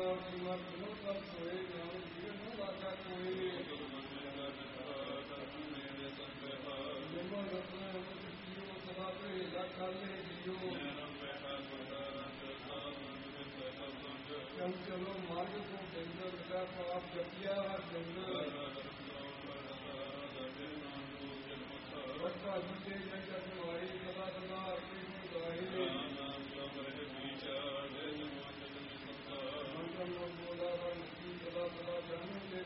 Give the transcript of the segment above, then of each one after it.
चलो मार्ग को जंगल पाप जपिया जंगल बच्चा जीते जगवाई सदा सदा मंगल बोला सदा सदा जाने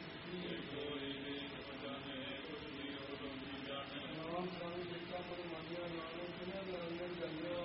नाम संग जिसका मन मानिया नाम सुने निरंजन जन्या